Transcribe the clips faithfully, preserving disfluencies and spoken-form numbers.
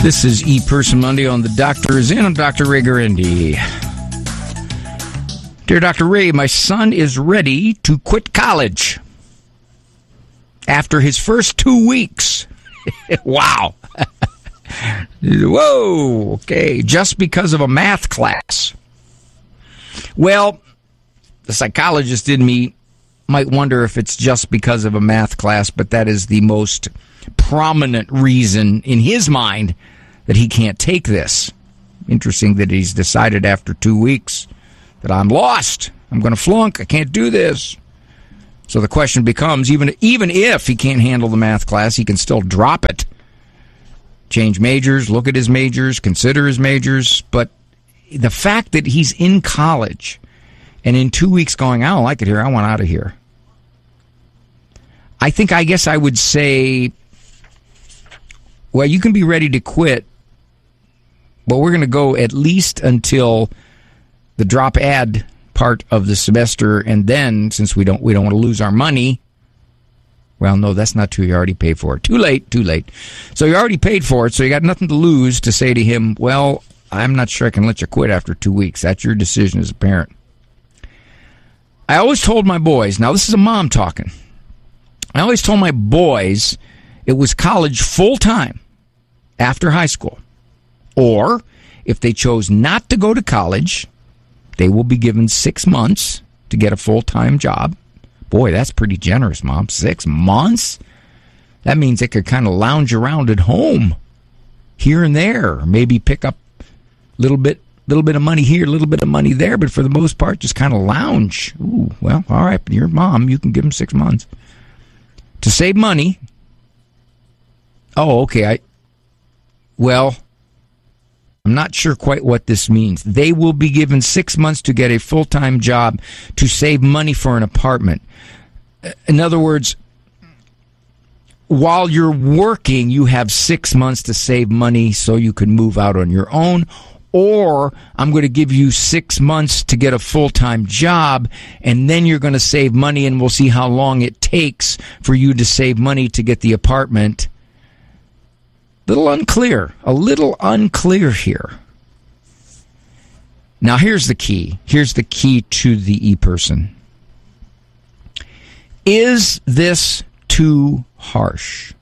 This is E-Person Monday on The Doctor Is In. I'm Doctor Ray Guarendi. Dear Doctor Ray, my son is ready to quit college after his first two weeks. Wow. Whoa. Okay. Just because of a math class. Well, the psychologist in me might wonder if it's just because of a math class, but that is the most prominent reason in his mind that he can't take this. Interesting that he's decided after two weeks that I'm lost. I'm going to flunk. I can't do this. So the question becomes, even, even if he can't handle the math class, he can still drop it. Change majors, look at his majors, consider his majors. But the fact that he's in college and in two weeks going, I don't like it here, I want out of here. I think, I guess I would say, well, you can be ready to quit, but we're going to go at least until the drop ad part of the semester, and then, since we don't we don't want to lose our money, well, no, that's not true. You already paid for it. Too late, too late. So you already paid for it, so you got nothing to lose to say to him, well, I'm not sure I can let you quit after two weeks. That's your decision as a parent. I always told my boys, now this is a mom talking, I always told my boys it was college full-time after high school. Or, if they chose not to go to college, they will be given six months to get a full-time job. Boy, that's pretty generous, Mom. Six months? That means they could kind of lounge around at home, here and there. Maybe pick up a little bit, little bit of money here, a little bit of money there, but for the most part, just kind of lounge. Ooh, well, all right, you're mom. You can give them six months. To save money. Oh, okay. I. Well, I'm not sure quite what this means. They will be given six months to get a full-time job to save money for an apartment. In other words, while you're working, you have six months to save money so you can move out on your own. Or I'm going to give you six months to get a full-time job, and then you're going to save money, and we'll see how long it takes for you to save money to get the apartment. Little unclear. A little unclear here. Now, here's the key. Here's the key to the E-Person. Is this too harsh?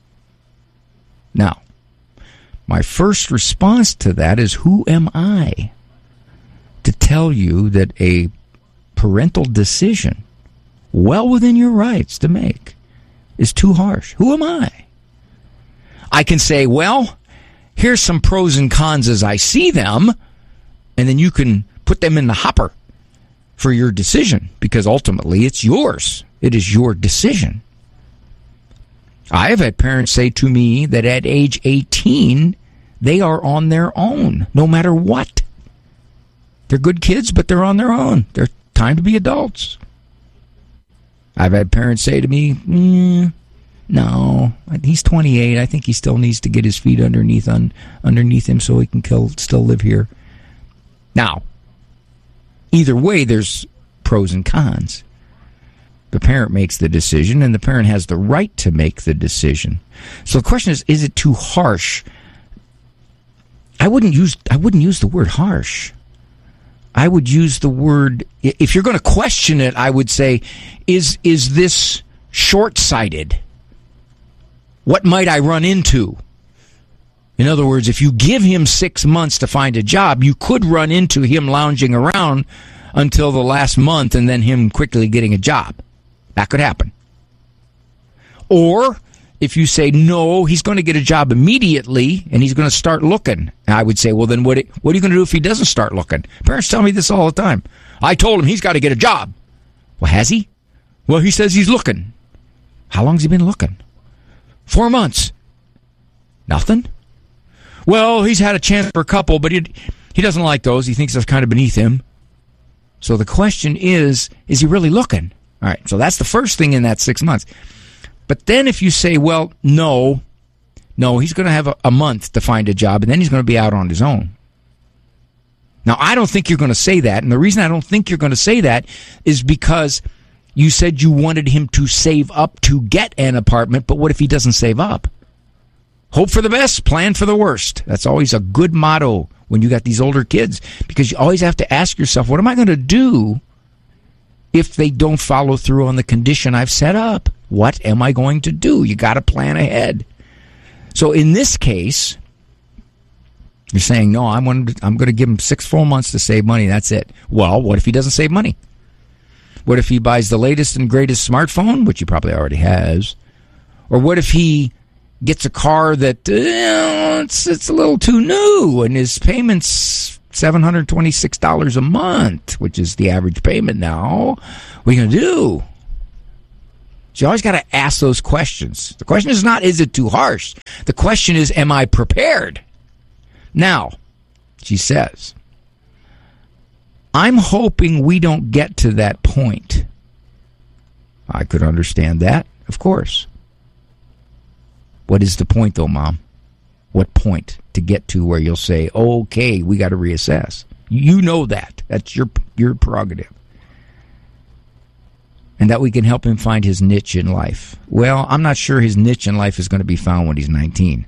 Now, my first response to that is, who am I to tell you that a parental decision, well within your rights to make, is too harsh? Who am I? I can say, well, here's some pros and cons as I see them, and then you can put them in the hopper for your decision, because ultimately it's yours. It is your decision. I have had parents say to me that at age eighteen, they are on their own, no matter what. They're good kids, but they're on their own. They're time to be adults. I've had parents say to me, mm, no, he's twenty-eight. I think he still needs to get his feet underneath un, underneath him so he can kill, still live here. Now, either way, there's pros and cons. The parent makes the decision, and the parent has the right to make the decision. So the question is, is it too harsh? I wouldn't use I wouldn't use the word harsh. I would use the word, if you're going to question it, I would say, is is this short-sighted? What might I run into? In other words, if you give him six months to find a job, you could run into him lounging around until the last month and then him quickly getting a job. That could happen. Or if you say, no, he's going to get a job immediately and he's going to start looking, I would say, well, then what, what are you going to do if he doesn't start looking? Parents tell me this all the time. I told him he's got to get a job. Well, has he? Well, he says he's looking. How long has he been looking? Four months. Nothing? Well, he's had a chance for a couple, but he, he doesn't like those. He thinks that's kind of beneath him. So the question is, is he really looking? All right, so that's the first thing in that six months. But then if you say, well, no, no, he's going to have a, a month to find a job, and then he's going to be out on his own. Now, I don't think you're going to say that, and the reason I don't think you're going to say that is because you said you wanted him to save up to get an apartment, but what if he doesn't save up? Hope for the best, plan for the worst. That's always a good motto when you got these older kids, because you always have to ask yourself, what am I going to do if they don't follow through on the condition I've set up? What am I going to do? You got to plan ahead. So in this case, you're saying, no, I'm going to, I'm going to give him six full months to save money. That's it. Well, what if he doesn't save money? What if he buys the latest and greatest smartphone, which he probably already has? Or what if he gets a car that uh, it's, it's a little too new and his payment's seven hundred twenty-six dollars a month, which is the average payment now? What are you going to do? So you always got to ask those questions. The question is not, is it too harsh? The question is, am I prepared? Now, she says, I'm hoping we don't get to that point. I could understand that, of course. What is the point, though, Mom? What point to get to where you'll say, okay, we got to reassess? You know that. That's your your prerogative. And that we can help him find his niche in life. Well, I'm not sure his niche in life is going to be found when he's nineteen.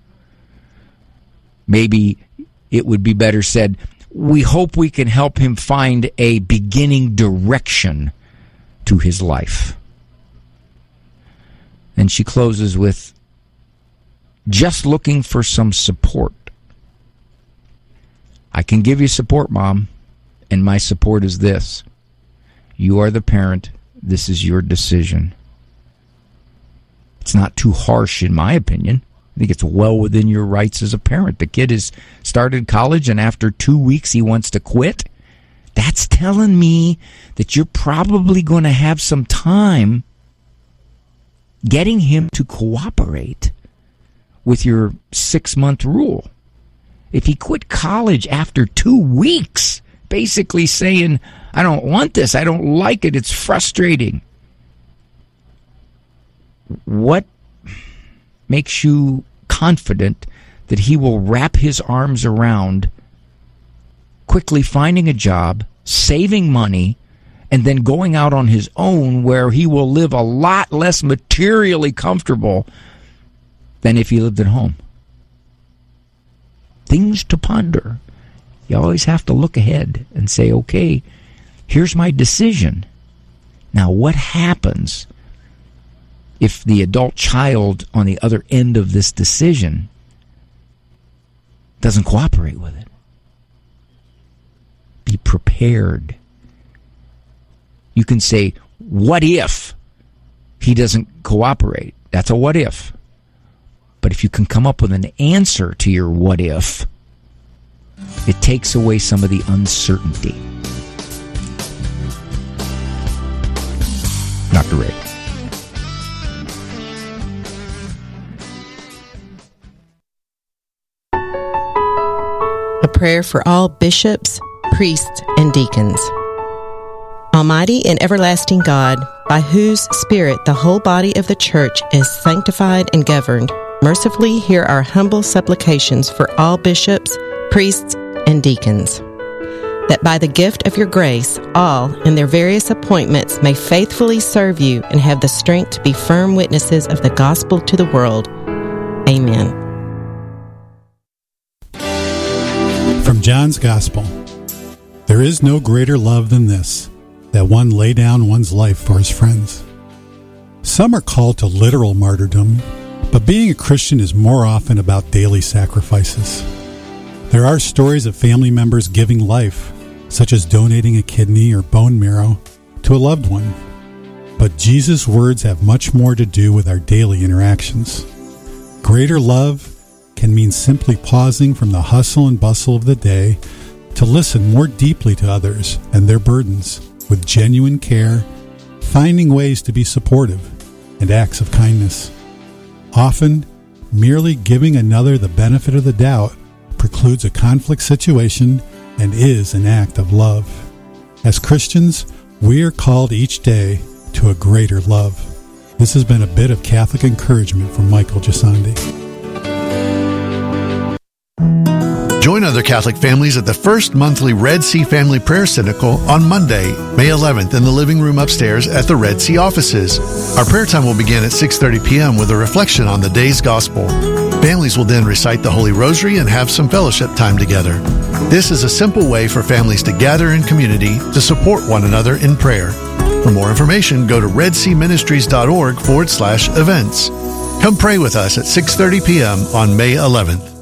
Maybe it would be better said, we hope we can help him find a beginning direction to his life. And she closes with, just looking for some support. I can give you support, Mom, and my support is this. You are the parent. This is your decision. It's not too harsh, in my opinion. I think it's well within your rights as a parent. The kid has started college, and after two weeks he wants to quit. That's telling me that you're probably going to have some time getting him to cooperate with your six-month rule. If he quit college after two weeks, basically saying, I don't want this, I don't like it, it's frustrating. What makes you confident that he will wrap his arms around quickly finding a job, saving money, and then going out on his own where he will live a lot less materially comfortable than if he lived at home? Things to ponder. You always have to look ahead and say, okay, here's my decision. Now, what happens if the adult child on the other end of this decision doesn't cooperate with it? Be prepared. You can say, what if he doesn't cooperate? That's a what if. But if you can come up with an answer to your what if, it takes away some of the uncertainty. Doctor Ray. A prayer for all bishops, priests, and deacons. Almighty and everlasting God, by whose Spirit the whole body of the Church is sanctified and governed, mercifully hear our humble supplications for all bishops, priests, and deacons, that by the gift of your grace, all in their various appointments may faithfully serve you and have the strength to be firm witnesses of the gospel to the world. Amen. From John's Gospel, there is no greater love than this, that one lay down one's life for his friends. Some are called to literal martyrdom, but being a Christian is more often about daily sacrifices. There are stories of family members giving life, such as donating a kidney or bone marrow to a loved one. But Jesus' words have much more to do with our daily interactions. Greater love can mean simply pausing from the hustle and bustle of the day to listen more deeply to others and their burdens with genuine care, finding ways to be supportive and acts of kindness. Often, merely giving another the benefit of the doubt precludes a conflict situation and is an act of love. As Christians, we are called each day to a greater love. This has been a bit of Catholic encouragement from Michael Gisandi. Join other Catholic families at the first monthly Red Sea Family Prayer Synodical on Monday, May eleventh in the living room upstairs at the Red Sea offices. Our prayer time will begin at six thirty p.m. with a reflection on the day's gospel. Families will then recite the Holy Rosary and have some fellowship time together. This is a simple way for families to gather in community to support one another in prayer. For more information, go to redseaministries.org forward slash events. Come pray with us at six thirty p.m. on May eleventh.